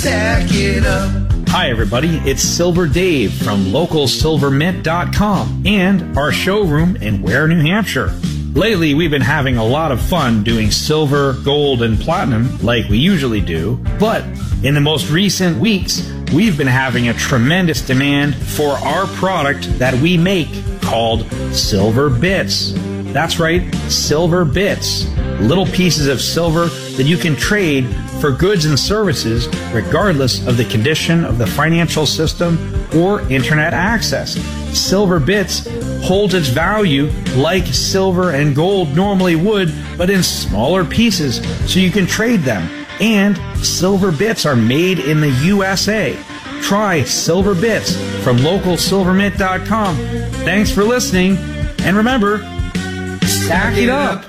Stack it up. Hi everybody, it's Silver Dave from LocalSilverMint.com and our showroom in Ware, New Hampshire. Lately, we've been having a lot of fun doing silver, gold, and platinum like we usually do, but in the most recent weeks, we've been having a tremendous demand for our product that we make called Silver Bits. That's right, Silver Bits. Little pieces of silver that you can trade for goods and services regardless of the condition of the financial system or internet access. Silver Bits holds its value like silver and gold normally would, but in smaller pieces so you can trade them. And Silver Bits are made in the USA. Try Silver Bits from LocalSilverMint.com. Thanks for listening, and remember, stack it up.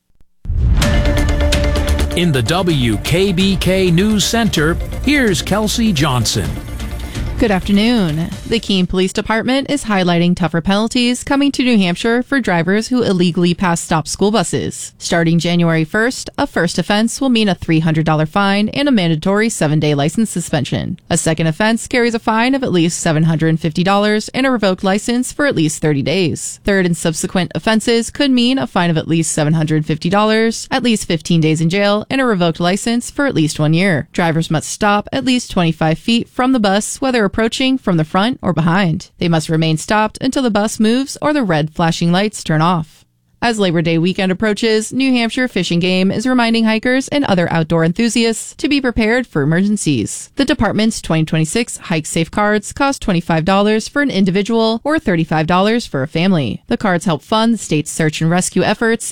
In the WKBK News Center, here's Kelsey Johnson. Good afternoon. The Keene Police Department is highlighting tougher penalties coming to New Hampshire for drivers who illegally pass stop school buses. Starting January 1st, a first offense will mean a $300 fine and a mandatory 7-day license suspension. A second offense carries a fine of at least $750 and a revoked license for at least 30 days. Third and subsequent offenses could mean a fine of at least $750, at least 15 days in jail, and a revoked license for at least 1 year. Drivers must stop at least 25 feet from the bus, whether approaching from the front or behind. They must remain stopped until the bus moves or the red flashing lights turn off. As Labor Day weekend approaches, New Hampshire Fish and Game is reminding hikers and other outdoor enthusiasts to be prepared for emergencies. The department's 2026 Hike Safe cards cost $25 for an individual or $35 for a family. The cards help fund the state's search and rescue efforts